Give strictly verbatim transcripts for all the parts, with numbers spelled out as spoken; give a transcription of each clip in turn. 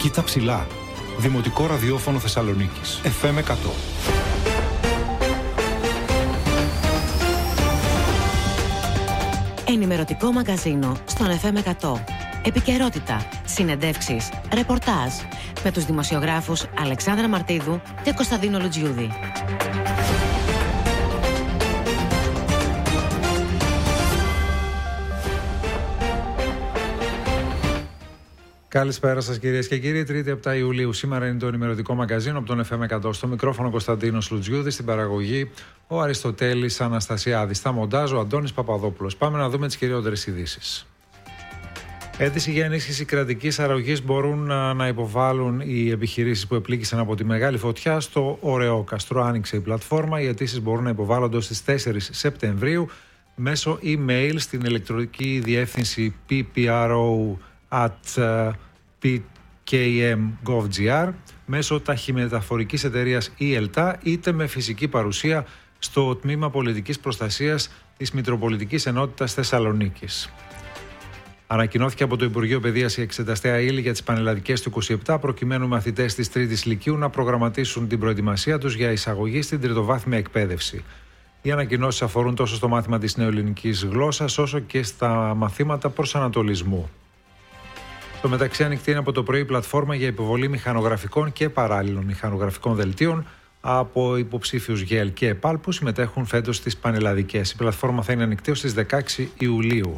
Κοίτα ψηλά. Δημοτικό ραδιόφωνο Θεσσαλονίκης. εφ εμ εκατό. Ενημερωτικό μαγκαζίνο στον εφ εμ εκατό. Επικαιρότητα, συνεντεύξεις, ρεπορτάζ με τους δημοσιογράφους Αλεξάνδρα Μαρτίδου και Κωνσταντίνο Λουτζιούδη. Καλησπέρα σας κυρίες και κύριοι. Τρίτη επτά Ιουλίου. Σήμερα είναι το ενημερωτικό μαγκαζίνο από τον εφ εμ εκατό. Στο μικρόφωνο Κωνσταντίνος Λουτζιούδης, στην παραγωγή ο Αριστοτέλης Αναστασιάδης. Στα μοντάζ ο Αντώνης Παπαδόπουλος. Πάμε να δούμε τις κυριότερες ειδήσεις. Αίτηση για ενίσχυση κρατικής αρρωγής μπορούν να υποβάλουν οι επιχειρήσεις που επλήγησαν από τη μεγάλη φωτιά στο Ωρεόκαστρο. Άνοιξε η πλατφόρμα. Οι αιτήσεις μπορούν να υποβάλλονται στις τέσσερις Σεπτεμβρίου μέσω email στην ηλεκτρονική διεύθυνση πι πι αρ ο at πι κέι εμ τελεία γκοβ τελεία τζι άρ, μέσω ταχυμεταφορικής εταιρείας η ΕΛΤΑ, είτε με φυσική παρουσία στο Τμήμα Πολιτικής Προστασίας της Μητροπολιτικής Ενότητας Θεσσαλονίκης. Ανακοινώθηκε από το Υπουργείο Παιδείας η εξεταστέα ύλη για τις πανελλαδικές του είκοσι επτά, προκειμένου μαθητές της τρίτης Λυκείου να προγραμματίσουν την προετοιμασία τους για εισαγωγή στην τριτοβάθμια εκπαίδευση. Οι ανακοινώσεις αφορούν τόσο στο μάθημα της νεοελληνικής γλώσσας, όσο και στα μαθήματα προσανατολισμού. Στο μεταξύ, ανοιχτή είναι από το πρωί η πλατφόρμα για υποβολή μηχανογραφικών και παράλληλων μηχανογραφικών δελτίων από υποψήφιους ΓΕΛ και ΕΠΑΛ που συμμετέχουν φέτος στις πανελλαδικές. Η πλατφόρμα θα είναι ανοιχτή ως τις δεκαέξι Ιουλίου.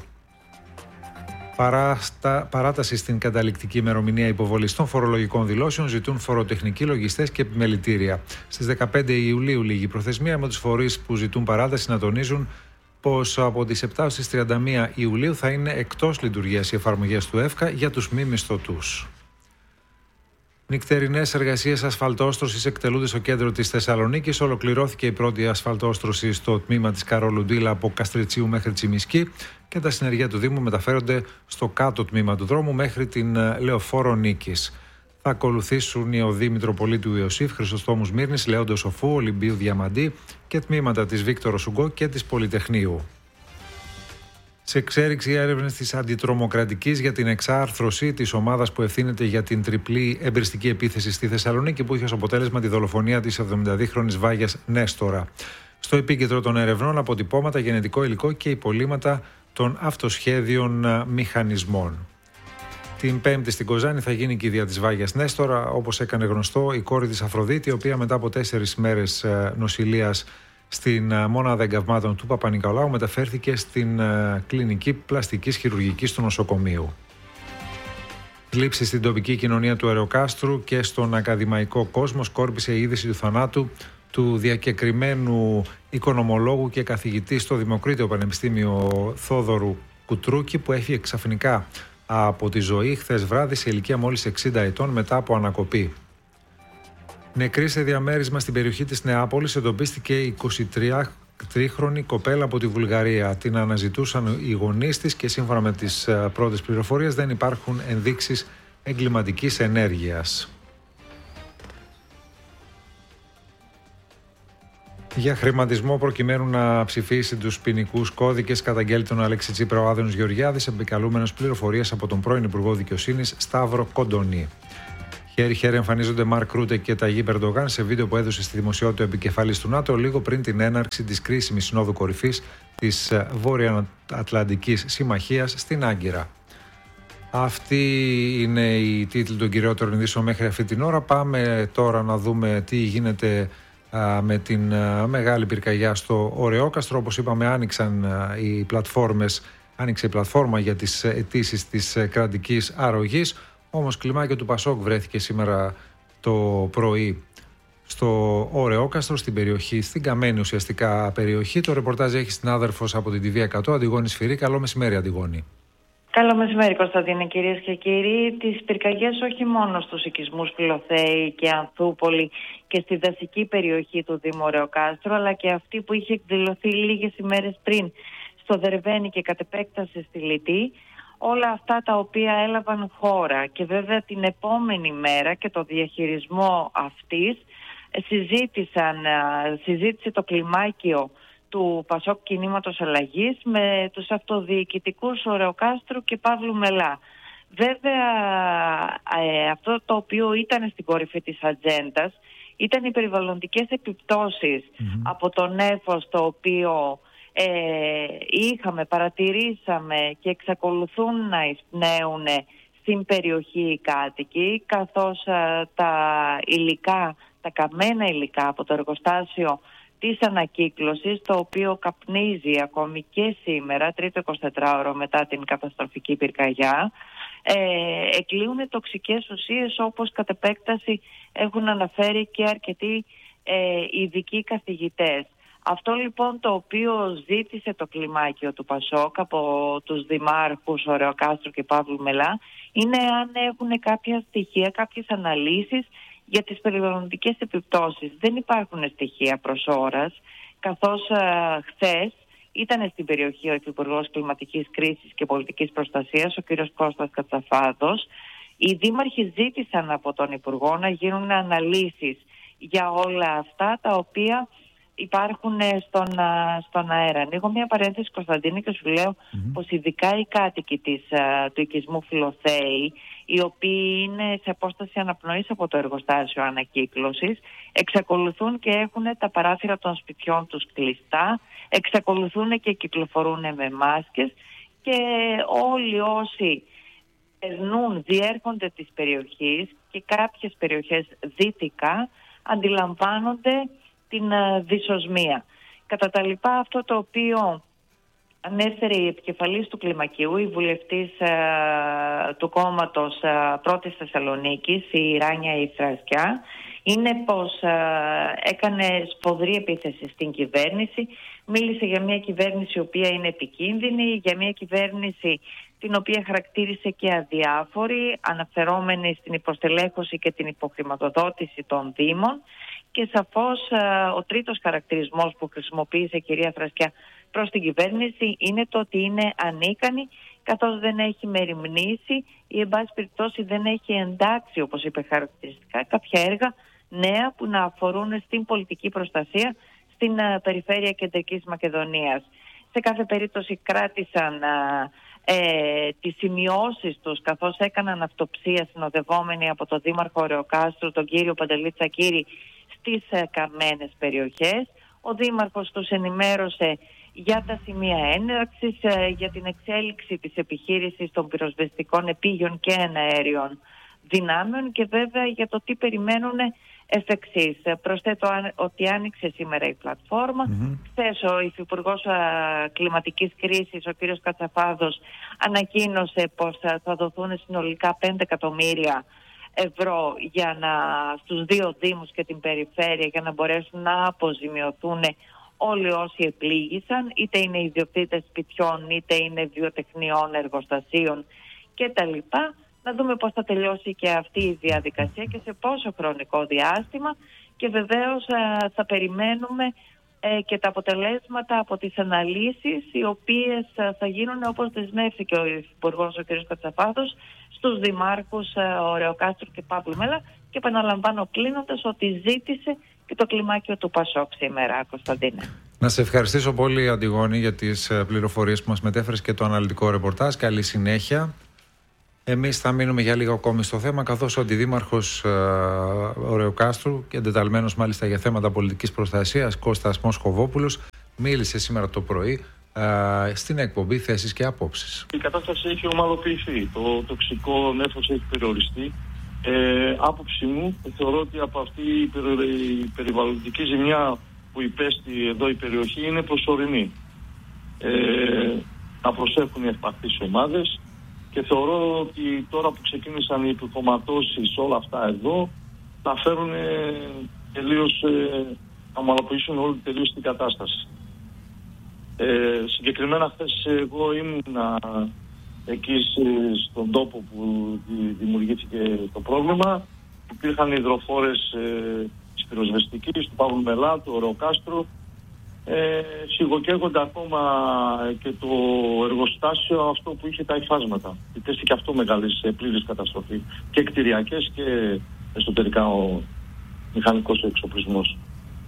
Παράστα, παράταση στην καταληκτική ημερομηνία υποβολής των φορολογικών δηλώσεων ζητούν φοροτεχνικοί, λογιστές και επιμελητήρια. Στις δεκαπέντε Ιουλίου λήγει η προθεσμία, με τους φορείς που ζητούν παράταση να τονίζουν πως από τις επτά έως τις τριάντα μία Ιουλίου θα είναι εκτός λειτουργίας οι εφαρμογές του ΕΦΚΑ για τους μη μισθωτούς. Νυχτερινές εργασίες ασφαλτόστρωσης εκτελούνται στο κέντρο της Θεσσαλονίκης. Ολοκληρώθηκε η πρώτη ασφαλτόστρωση στο τμήμα της Καρόλου Ντίλα από Καστριτσίου μέχρι Τσιμισκή και τα συνεργεία του Δήμου μεταφέρονται στο κάτω τμήμα του δρόμου μέχρι την Λεωφόρο Νίκης. Θα ακολουθήσουν οι οδοί Μητροπολίτου Ιωσήφ, Χρυσοστόμου Μύρνης, Λέοντο Σοφού, Ολυμπίου Διαμαντή και τμήματα της Βίκτορο Σουγκό και της Πολυτεχνείου. Σε εξέλιξη έρευνες της Αντιτρομοκρατικής για την εξάρθρωση της ομάδας που ευθύνεται για την τριπλή εμπριστική επίθεση στη Θεσσαλονίκη, που είχε ως αποτέλεσμα τη δολοφονία της εβδομηνταδίχρονης Βάγιας Νέστορα. Στο επίκεντρο των ερευνών αποτυπώματα, γενετικό υλικό και υπολείμματα των αυτοσχέδιων μηχανισμών. Την Πέμπτη στην Κοζάνη θα γίνει η κηδεία της Βάγιας Νέστορα, όπως έκανε γνωστό η κόρη της Αφροδίτη, η οποία μετά από τέσσερις μέρες νοσηλείας στην Μόναδα Εγκαυμάτων του Παπα-Νικολάου μεταφέρθηκε στην κλινική πλαστικής χειρουργικής του νοσοκομείου. Θλίψη στην τοπική κοινωνία του Ωρεοκάστρου και στον ακαδημαϊκό κόσμο σκόρπισε η είδηση του θανάτου του διακεκριμένου οικονομολόγου και καθηγητή στο Δημοκρίτιο Πανεπιστήμιο Θόδωρου Κουτρούκη, που έφυγε ξαφνικά από τη ζωή χθες βράδυ σε ηλικία μόλις εξήντα ετών μετά από ανακοπή. Νεκρή σε διαμέρισμα στην περιοχή της Νεάπολης εντοπίστηκε η εικοσιτρίχρονη κοπέλα από τη Βουλγαρία. Την αναζητούσαν οι γονείς της και σύμφωνα με τις πρώτες πληροφορίες δεν υπάρχουν ενδείξεις εγκληματικής ενέργειας. Για χρηματισμό προκειμένου να ψηφίσει τους ποινικούς κώδικες καταγγέλει τον Αλέξη Τσίπρα ο Άδωνης Γεωργιάδης, επικαλούμενος πληροφορίες από τον πρώην Υπουργό Δικαιοσύνης Σταύρο Κοντονή. Χέρι-χέρι εμφανίζονται Μαρκ Ρούτε και Ταγί Ερντογάν σε βίντεο που έδωσε στη δημοσιότητα ο επικεφαλής του ΝΑΤΟ λίγο πριν την έναρξη της κρίσιμης συνόδου κορυφής της Βόρεια-Ατλαντικής Συμμαχίας στην Άγκυρα. Αυτή είναι η τίτλη των κυριότερων ειδήσεων μέχρι αυτή την ώρα. Πάμε τώρα να δούμε τι γίνεται α, με την α, μεγάλη πυρκαγιά στο Ωρεόκαστρο. Όπως είπαμε, άνοιξαν α, οι πλατφόρμες, άνοιξε η πλατφόρμα για τις αιτήσεις της κρατικής αρρωγής. Όμως κλιμάκιο του Πασόκ βρέθηκε σήμερα το πρωί στο Ωρεόκαστρο, στην περιοχή, στην καμένη ουσιαστικά περιοχή. Το ρεπορτάζ έχει συνάδελφος από την τι βι εκατό, Αντιγόνη Σφυρή. Καλό μεσημέρι, Αντιγόνη. Καλό μεσημέρι, Κωνσταντίνε, κυρίες και κύριοι. Τις πυρκαγιές όχι μόνο στους οικισμούς Φιλοθέη και Ανθούπολη και στη δασική περιοχή του Δήμου Ωρεοκάστρου, αλλά και αυτή που είχε εκδηλωθεί λίγες ημέρες πριν στο Δερβαίνη και κατ' επέκταση στη Λυτή. Όλα αυτά τα οποία έλαβαν χώρα και βέβαια την επόμενη μέρα και το διαχειρισμό αυτής συζήτησαν, συζήτησε το κλιμάκιο του Πασόκ Κινήματος Αλλαγής με τους αυτοδιοικητικούς Ωρεοκάστρου και Παύλου Μελά. Βέβαια ε, αυτό το οποίο ήταν στην κορυφή της ατζέντας ήταν οι περιβαλλοντικές επιπτώσεις mm-hmm. από το νέφος το οποίο ε, είχαμε, παρατηρήσαμε και εξακολουθούν να εισπνέουν στην περιοχή οι κάτοικοι, καθώς ε, τα υλικά, τα καμένα υλικά από το εργοστάσιο της ανακύκλωσης, το οποίο καπνίζει ακόμη και σήμερα, τρίτο εικοσιτετράωρο μετά την καταστροφική πυρκαγιά, ε, εκλείουν τοξικές ουσίες, όπως κατ' επέκταση έχουν αναφέρει και αρκετοί ε, ειδικοί καθηγητές. Αυτό λοιπόν το οποίο ζήτησε το κλιμάκιο του Πασόκ από τους δημάρχους Ωρεοκάστρου και Παύλου Μελά είναι αν έχουν κάποια στοιχεία, κάποιες αναλύσεις για τις περιβαλλοντικές επιπτώσεις. Δεν υπάρχουν στοιχεία προς ώρας, καθώς ε, χθες ήταν στην περιοχή ο Υφυπουργός Κλιματικής Κρίσης και Πολιτικής Προστασίας, ο κ. Κώστας Κατσαφάδος. Οι δήμαρχοι ζήτησαν από τον Υπουργό να γίνουν αναλύσεις για όλα αυτά τα οποία υπάρχουν στον, στον αέρα. Ανοίγω μια παρένθεση, Κωνσταντίνη, και σου λέω mm-hmm. πως ειδικά οι κάτοικοι της, του οικισμού Φιλοθέη, οι οποίοι είναι σε απόσταση αναπνοής από το εργοστάσιο ανακύκλωσης, εξακολουθούν και έχουν τα παράθυρα των σπιτιών τους κλειστά, εξακολουθούν και κυκλοφορούν με μάσκες και όλοι όσοι περνούν, διέρχονται της περιοχής και κάποιες περιοχές δυτικά αντιλαμβάνονται την uh, δυσοσμία. Κατά τα λοιπά, αυτό το οποίο ανέφερε η επικεφαλής του κλιμακίου, η βουλευτής uh, του κόμματος uh, Πρώτης Θεσσαλονίκης, η Ράνια Ιθρασκιά, είναι πως uh, έκανε σφοδρή επίθεση στην κυβέρνηση. Μίλησε για μια κυβέρνηση η οποία είναι επικίνδυνη, για μια κυβέρνηση την οποία χαρακτήρισε και αδιάφορη, αναφερόμενη στην υποστελέχωση και την υποχρηματοδότηση των δήμων. Και σαφώς ο τρίτος χαρακτηρισμός που χρησιμοποίησε η κυρία Θρασκιά προς την κυβέρνηση είναι το ότι είναι ανίκανη, καθώς δεν έχει μεριμνήσει ή εν πάση περιπτώσει δεν έχει εντάξει, όπως είπε χαρακτηριστικά, κάποια έργα νέα που να αφορούν στην πολιτική προστασία στην περιφέρεια Κεντρικής Μακεδονίας. Σε κάθε περίπτωση κράτησαν ε, τις σημειώσεις τους, καθώς έκαναν αυτοψία συνοδευόμενοι από τον Δήμαρχο Ωρεοκάστρου, τον κύριο Παντελή Τσακίρη, στις ε, καμένες περιοχές. Ο Δήμαρχος τους ενημέρωσε για τα σημεία έναρξης, ε, για την εξέλιξη της επιχείρησης των πυροσβεστικών επίγειων και εναέριων δυνάμεων και βέβαια για το τι περιμένουν εφ' εξής. Προσθέτω ότι άνοιξε σήμερα η πλατφόρμα. Mm-hmm. Χθες ο Υφυπουργός Κλιματικής Κρίσης, ο κ. Κατσαφάδος, ανακοίνωσε πως θα δοθούν συνολικά πέντε εκατομμύρια ευρώ για να, στους δύο δήμους και την περιφέρεια για να μπορέσουν να αποζημιωθούν όλοι όσοι επλήγησαν, είτε είναι ιδιοκτήτες σπιτιών, είτε είναι βιοτεχνιών, εργοστασίων κτλ. Να δούμε πώς θα τελειώσει και αυτή η διαδικασία και σε πόσο χρονικό διάστημα και βεβαίως α, θα περιμένουμε ε, και τα αποτελέσματα από τις αναλύσεις οι οποίες α, θα γίνουν όπως δεσμεύθηκε ο Υπουργός ο κ. Κατσαφάδος στους δημάρχους Ωρεοκάστρου και Παύλου Μέλα και επαναλαμβάνω κλείνοντας ότι ζήτησε και το κλιμάκιο του Πασόκ σήμερα, Κωνσταντίνε. Να σε ευχαριστήσω πολύ, Αντιγόνη, για τις πληροφορίες που μας μετέφερες και το αναλυτικό ρεπορτάζ. Καλή συνέχεια. Εμείς θα μείνουμε για λίγο ακόμη στο θέμα, καθώς ο Αντιδήμαρχος ε, Ωρεοκάστρου και εντεταλμένος μάλιστα για θέματα πολιτικής προστασίας, Κώστας Μοσχοβόπουλος, μίλησε σήμερα το πρωί ε, στην εκπομπή Θέσεις και Απόψεις. Η κατάσταση έχει ομαλοποιηθεί. Το τοξικό νέφος έχει περιοριστεί. Ε, άποψη μου, θεωρώ ότι από αυτή η, περι, η περιβαλλοντική ζημιά που υπέστη εδώ η περιοχή είναι προσωρινή. Ε, να προσέχουν οι ευπαθείς ομάδες. Και θεωρώ ότι τώρα που ξεκίνησαν οι επιχωματώσεις όλα αυτά εδώ θα φέρουν τελείως, να ομαλοποιήσουν όλη τελείως την κατάσταση. Ε, συγκεκριμένα χθες εγώ ήμουν εκεί στον τόπο που δημιουργήθηκε το πρόβλημα. Υπήρχαν υδροφόρες ε, της πυροσβεστικής, του Παύλου Μελά, του Ωρεοκάστρου. Ε, σιγοκαίγονται ακόμα και το εργοστάσιο αυτό που είχε τα υφάσματα. Υπέστη και αυτό μεγάλη σε πλήρης καταστροφή. Και κτηριακές και εσωτερικά ο μηχανικός εξοπλισμός.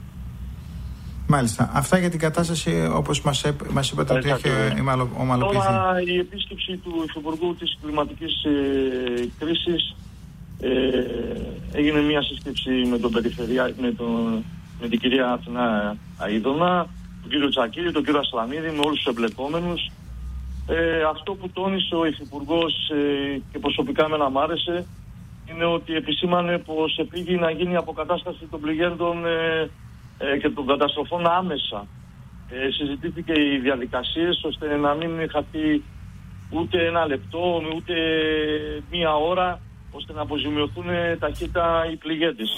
Μάλιστα. Αυτά για την κατάσταση όπως μας, έπ, μας είπατε ότι έχει ομαλοποιηθεί. Τώρα η επίσκεψη του Υφυπουργού της Κλιματικής ε, Κρίσης Ε, έγινε μια σύσκεψη με, τον περιφερειά, με, τον, με την κυρία Αθηνά Αΐδωνα, τον κύριο Τσακίρη, τον κύριο Ασλανίδη, με όλους τους εμπλεκόμενους. Ε, αυτό που τόνισε ο Υφυπουργός ε, και προσωπικά εμένα μ' άρεσε είναι ότι επισήμανε πως επήγει να γίνει η αποκατάσταση των πληγέντων ε, ε, και των καταστροφών άμεσα. Ε, συζητήθηκε οι διαδικασίες ώστε να μην χαθεί ούτε ένα λεπτό, ούτε μία ώρα, ώστε να αποζημιωθούν ταχύτητα οι πληγέντες.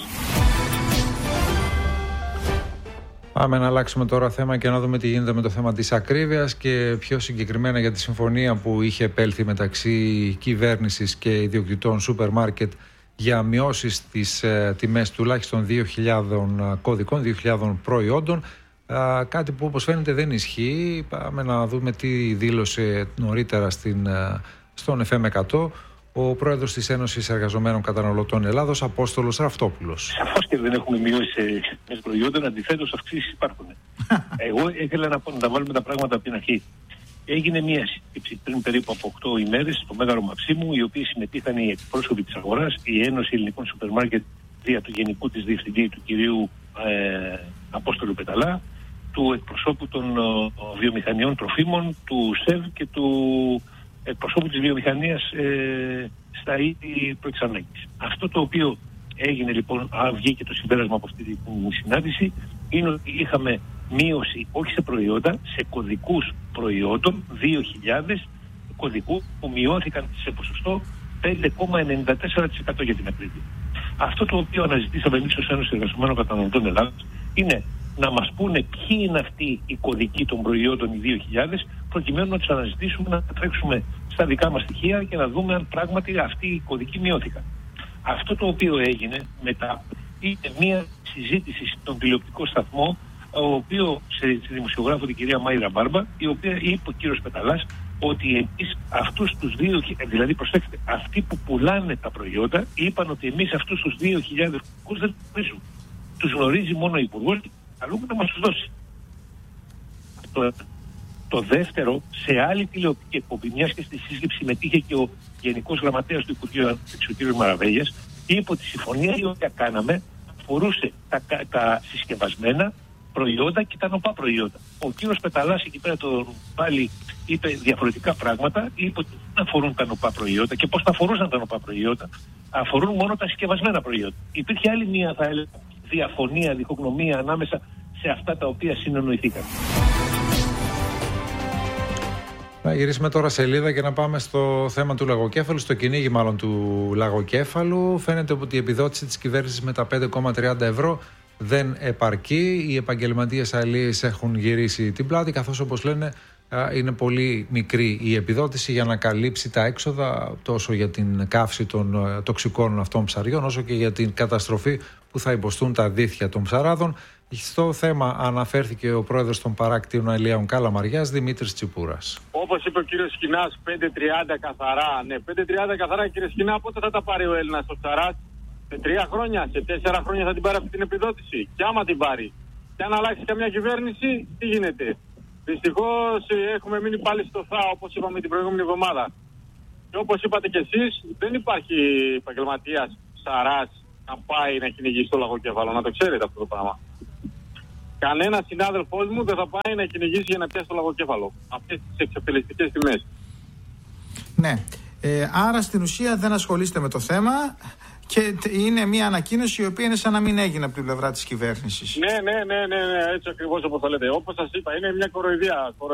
Πάμε να αλλάξουμε τώρα θέμα και να δούμε τι γίνεται με το θέμα της ακρίβειας και πιο συγκεκριμένα για τη συμφωνία που είχε επέλθει μεταξύ κυβέρνησης και ιδιοκτητών σούπερ μάρκετ για μειώσεις στις ε, τιμές τουλάχιστον δύο χιλιάδες κωδικών, δύο χιλιάδες προϊόντων. Α, κάτι που όπως φαίνεται δεν ισχύει. Πάμε να δούμε τι δήλωσε νωρίτερα στην, στον εφ εμ εκατό ο πρόεδρος της Ένωσης Εργαζομένων Καταναλωτών Ελλάδος, Απόστολος Ραφτόπουλος. Σαφώς και δεν έχουμε μειώσει σε τιμές προϊόντων, αντιθέτως αυξήσεις υπάρχουν. Εγώ ήθελα να, πω, να τα βάλουμε τα πράγματα από την αρχή. Έγινε μια σύσκεψη πριν περίπου από οκτώ ημέρες στο Μέγαρο Μαξίμου, οι οποίοι συμμετείχαν οι εκπρόσωποι της αγοράς, η Ένωση Ελληνικών Σούπερ Μάρκετ δια του γενικού της διευθυντή, του κυρίου ε, Απόστολου Πεταλά, του εκπροσώπου των ο, βιομηχανιών τροφίμων, του ΣΕΒ και του εκπροσώπου της βιομηχανίας ε, στα είδη πρώτης ανάγκης. Αυτό το οποίο έγινε λοιπόν, α, βγήκε το συμπέρασμα από αυτή τη συνάντηση, είναι ότι είχαμε μείωση όχι σε προϊόντα, σε κωδικούς προϊόντων, δύο χιλιάδες κωδικού που μειώθηκαν σε ποσοστό πέντε κόμμα ενενήντα τέσσερα τοις εκατό για την ακρίβεια. Αυτό το οποίο αναζητήσαμε εμείς ως Ένωση Εργαζομένων Καταναλωτών Ελλάδας είναι να μας πούνε ποιοι είναι αυτοί οι κωδικοί των προϊόντων οι δύο χιλιάδες, προκειμένου να τους αναζητήσουμε, να τρέξουμε στα δικά μας στοιχεία και να δούμε αν πράγματι αυτοί οι κωδικοί μειώθηκαν. Αυτό το οποίο έγινε μετά είναι μια συζήτηση στον τηλεοπτικό σταθμό, ο οποίο σε, σε δημοσιογράφο την κυρία Μάιρα Μπάρμπα, η οποία είπε ο κύριος Πεταλάς ότι εμείς αυτούς τους δύο, δηλαδή προσέξτε, αυτοί που πουλάνε τα προϊόντα είπαν ότι εμείς αυτούς τους δύο χιλιάδες κωδικούς δεν τους γνωρίζουμε. Τους γνωρίζει μόνο ο Υπουργός και καλούμε να μας τους δώσει. Το, το δεύτερο, σε άλλη τηλεοπτική εκπομπή, μιας και στη σύσκεψη συμμετείχε και ο Γενικός Γραμματέας του Υπουργείου Ανάπτυξης, ο κ. Μαραβέγιας, είπε ότι η συμφωνία η οποία κάναμε αφορούσε τα, τα συσκευασμένα προϊόντα και τα νοπά προϊόντα. Ο κύριος Πεταλάς εκεί πέρα τον πάλι είπε διαφορετικά πράγματα, είπε ότι δεν αφορούν τα νοπά προϊόντα και πώς θα αφορούσαν τα νοπά προϊόντα, αφορούν μόνο τα συσκευασμένα προϊόντα. Υπήρχε άλλη μια, θα έλεγα, διαφωνία, διχογνωμία ανάμεσα σε αυτά τα οποία συνεννοηθήκαν. Να γυρίσουμε τώρα σελίδα και να πάμε στο θέμα του λαγοκέφαλου, στο κυνήγι μάλλον του λαγοκέφαλου. Φαίνεται ότι η επιδότηση της κυβέρνησης με τα πέντε κόμμα τριάντα ευρώ δεν επαρκεί. Οι επαγγελματίες αλίεις έχουν γυρίσει την πλάτη, καθώς όπως λένε είναι πολύ μικρή η επιδότηση για να καλύψει τα έξοδα τόσο για την καύση των τοξικών αυτών ψαριών όσο και για την καταστροφή που θα υποστούν τα δίθια των ψαράδων. Στο θέμα αναφέρθηκε ο πρόεδρος των παράκτιων αλιέων Καλαμαριάς, Δημήτρης Τσιπούρας. Όπως είπε ο κύριος Σκινάς, πέντε τριάντα καθαρά. Ναι, πέντε τριάντα καθαρά, κύριε Σκινά, πότε θα τα πάρει ο Έλληνας ο ψαράς? Σε τρία χρόνια, σε τέσσερα χρόνια θα την πάρει αυτή την επιδότηση. Και άμα την πάρει, και αν αλλάξει καμιά κυβέρνηση, τι γίνεται? Δυστυχώς έχουμε μείνει πάλι στο ΘΑ, όπως είπαμε την προηγούμενη εβδομάδα. Και όπως είπατε κι εσείς, δεν υπάρχει επαγγελματίας ψαράς να πάει να κυνηγήσει το λαγοκέφαλο. Να το ξέρετε αυτό το πράγμα. Κανένα συνάδελφός μου δεν θα πάει να κυνηγήσει για να πιάσει το λαγοκέφαλο. Αυτές τις εξαπελιστικές τιμές. Ναι. Ε, άρα στην ουσία δεν ασχολείστε με το θέμα και είναι μια ανακοίνωση η οποία είναι σαν να μην έγινε από την πλευρά της κυβέρνησης. Ναι, ναι, ναι, ναι, ναι, έτσι ακριβώς όπως το λέτε. Όπως σας είπα, είναι μια κοροϊδία.